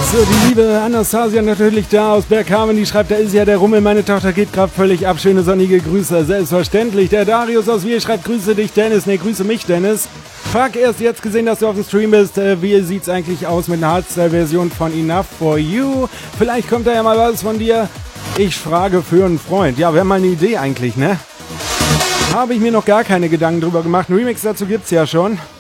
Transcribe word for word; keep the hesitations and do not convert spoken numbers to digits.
So, die liebe Anastasia natürlich da aus Berghamen, die schreibt, da ist ja der Rummel, meine Tochter geht gerade völlig ab, schöne sonnige Grüße, selbstverständlich. Der Darius aus Wiel schreibt, grüße dich Dennis, ne, grüße mich Dennis. Fuck, erst jetzt gesehen, dass du auf dem Stream bist, äh, wie sieht's eigentlich aus mit einer Hardstyle-Version von Enough For You? Vielleicht kommt da ja mal was von dir. Ich frage für einen Freund. Ja, wäre mal eine Idee eigentlich, ne? Habe ich mir noch gar keine Gedanken drüber gemacht, ein Remix dazu gibt's ja schon.